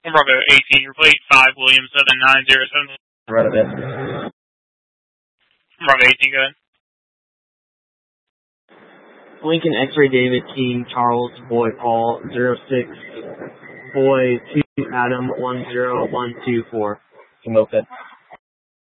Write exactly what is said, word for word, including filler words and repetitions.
Bravo eighteen, your plate five, William seven nine zero seven. Right there. Bravo eighteen, go ahead. Lincoln X-Ray David King Charles Boy Paul zero six Boy two Adam one zero one two four. Smoke that.